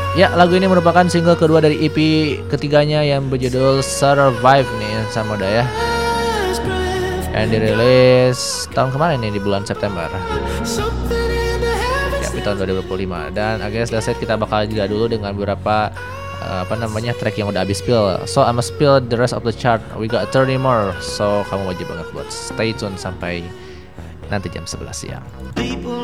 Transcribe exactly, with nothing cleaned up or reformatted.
Ya, lagu ini merupakan single kedua dari E P ketiganya yang berjudul Survive nih sama udah ya. Yang dirilis tahun kemarin nih di bulan September. Ya, di tahun dua ribu dua puluh lima. Dan against the set kita bakal juga dulu dengan beberapa uh, apa namanya track yang udah habis spill. So I'ma spill the rest of the chart. We got thirty more. So kamu wajib banget buat stay tune sampai nanti jam sebelas siang.